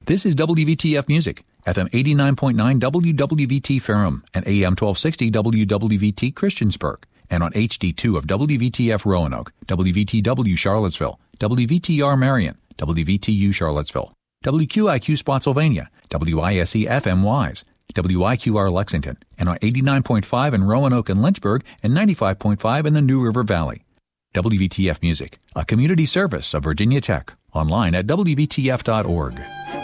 This is WVTF Music, FM 89.9 WWVT Ferrum and AM 1260 WWVT Christiansburg, and on HD2 of WVTF Roanoke, WVTW Charlottesville, WVTR Marion, WVTU Charlottesville, WQIQ Spotsylvania, WISE FM Wise, WIQR Lexington, and on 89.5 in Roanoke and Lynchburg and 95.5 in the New River Valley. WVTF Music, a community service of Virginia Tech, online at WVTF.org.